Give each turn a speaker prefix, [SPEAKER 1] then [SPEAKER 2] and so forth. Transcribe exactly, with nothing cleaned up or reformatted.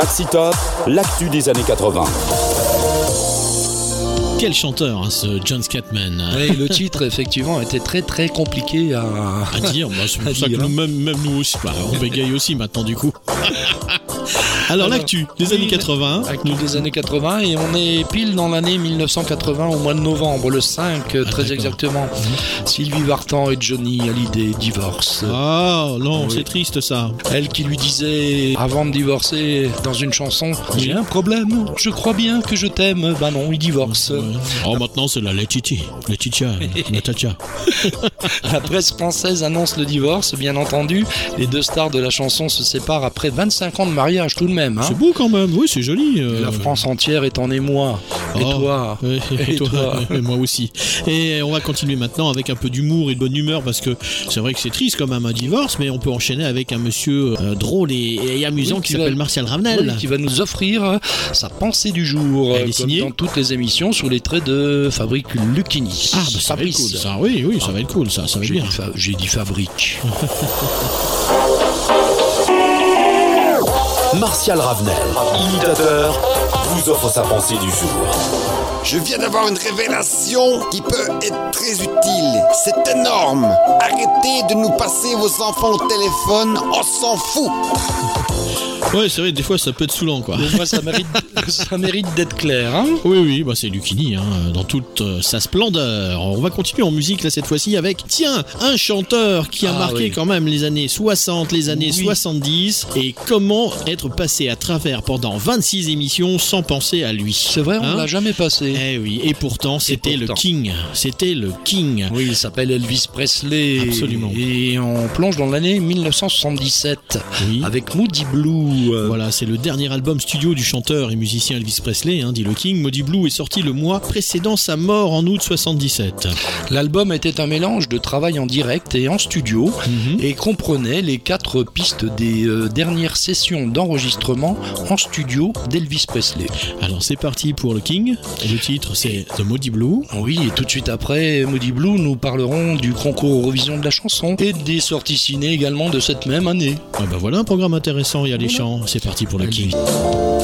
[SPEAKER 1] Maxi Top, l'actu des années quatre-vingts.
[SPEAKER 2] Quel chanteur, hein, ce John Scatman.
[SPEAKER 3] Oui, le titre, effectivement, était très très compliqué à,
[SPEAKER 2] à dire. Bah, c'est pour
[SPEAKER 3] à
[SPEAKER 2] ça
[SPEAKER 3] dire.
[SPEAKER 2] que nous, même, même nous aussi, bah, on bégaye aussi maintenant du coup. Alors, Alors l'actu des
[SPEAKER 3] oui,
[SPEAKER 2] années quatre-vingts.
[SPEAKER 3] Actu des années quatre-vingts, et on est pile dans l'année mille neuf cent quatre-vingts au mois de novembre, le cinq,
[SPEAKER 2] Ah,
[SPEAKER 3] très
[SPEAKER 2] d'accord.
[SPEAKER 3] exactement. Mmh. Sylvie Vartan et Johnny Hallyday divorcent.
[SPEAKER 2] Ah non,
[SPEAKER 3] Oui.
[SPEAKER 2] c'est triste ça.
[SPEAKER 3] Elle qui lui disait, avant de divorcer, dans une chanson, j'ai un problème, je crois bien que je t'aime. Bah non, ils divorcent.
[SPEAKER 2] Ouais. Oh, maintenant c'est la Letitia, Letitia, la Tatia.
[SPEAKER 3] La presse française annonce le divorce, bien entendu. Les deux stars de la chanson se séparent après vingt-cinq ans de mariage tout de même. Hein.
[SPEAKER 2] C'est beau quand même, oui, c'est joli. euh.
[SPEAKER 3] La France entière est en émoi. Et
[SPEAKER 2] Oh,
[SPEAKER 3] toi
[SPEAKER 2] ouais, et,
[SPEAKER 3] Et
[SPEAKER 2] toi,
[SPEAKER 3] toi
[SPEAKER 2] et moi aussi. Et on va continuer maintenant avec un peu d'humour et de bonne humeur parce que c'est vrai que c'est triste quand même un divorce, mais on peut enchaîner avec un monsieur euh, drôle et, et amusant
[SPEAKER 3] Oui,
[SPEAKER 2] qui
[SPEAKER 3] qui
[SPEAKER 2] s'appelle
[SPEAKER 3] va-
[SPEAKER 2] Martial Ravenel.
[SPEAKER 3] Oui, qui va nous offrir sa pensée du jour,
[SPEAKER 2] Elle est
[SPEAKER 3] euh, comme
[SPEAKER 2] signée
[SPEAKER 3] dans toutes les émissions, sous les traits de Fabrice Lucchini.
[SPEAKER 2] Ah, bah, ça va être cool ça, oui, oui, ça va être cool ça, ça va être
[SPEAKER 3] J'ai
[SPEAKER 2] bien.
[SPEAKER 3] dit, fa- j'ai dit Fabrique.
[SPEAKER 1] Martial Ravenel, imitateur, vous offre sa pensée du jour.
[SPEAKER 4] Je viens d'avoir une révélation qui peut être très utile. C'est énorme. Arrêtez de nous passer vos enfants au téléphone, on s'en fout.
[SPEAKER 2] Ouais, c'est vrai, des fois ça peut être saoulant quoi.
[SPEAKER 3] Des fois, ça mérite, ça mérite d'être clair. Hein.
[SPEAKER 2] Oui, oui, bah c'est Lucchini, hein, dans toute euh, sa splendeur. On va continuer en musique là cette fois-ci avec, tiens, un chanteur qui a
[SPEAKER 3] Ah,
[SPEAKER 2] marqué
[SPEAKER 3] oui.
[SPEAKER 2] quand même les années soixante, les années
[SPEAKER 3] Oui.
[SPEAKER 2] soixante-dix, et comment être passé à travers pendant vingt-six émissions sans penser à lui.
[SPEAKER 3] C'est vrai, on
[SPEAKER 2] Hein
[SPEAKER 3] ne l'a jamais passé.
[SPEAKER 2] Eh oui, et pourtant c'était le
[SPEAKER 3] pourtant.
[SPEAKER 2] King, c'était le King.
[SPEAKER 3] Oui, il s'appelle Elvis Presley.
[SPEAKER 2] Absolument.
[SPEAKER 3] Et on plonge dans l'année mille neuf cent soixante-dix-sept
[SPEAKER 2] Oui.
[SPEAKER 3] avec Moody Blue. euh,
[SPEAKER 2] Voilà, c'est le dernier album studio du chanteur et musicien Elvis Presley, hein, dit le King. Moody Blue est sorti le mois précédant sa mort en août soixante-dix-sept.
[SPEAKER 3] L'album était un mélange de travail en direct et en studio
[SPEAKER 2] Mhm.
[SPEAKER 3] et comprenait les quatre pistes des euh, dernières sessions d'enregistrement en studio d'Elvis Presley.
[SPEAKER 2] Alors c'est parti pour le King. Le titre c'est The Moody Blue.
[SPEAKER 3] Oui, et tout de suite après Moody Blue, nous parlerons du concours Eurovision de la chanson et des sorties ciné également de cette même année.
[SPEAKER 2] Ah bah voilà un programme intéressant, il y a les chants. C'est parti pour le King.